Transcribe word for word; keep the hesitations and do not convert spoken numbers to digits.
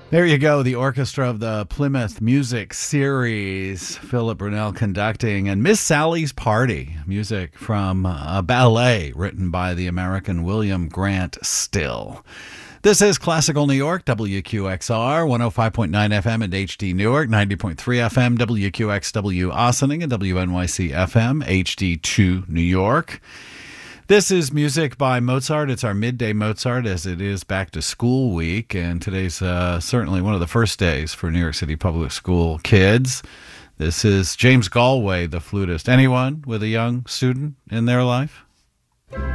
There you go, the orchestra of the Plymouth Music Series, Philip Brunel conducting, and Miss Sally's Party, music from a ballet written by the American William Grant Still. This is Classical New York, W Q X R, one oh five point nine F M at H D Newark, ninety point three F M, W Q X W Ossining, and W N Y C F M, H D two New York. This is music by Mozart. It's our midday Mozart as it is back to school week, and today's uh, certainly one of the first days for New York City public school kids. This is James Galway, the flutist. Anyone with a young student in their life?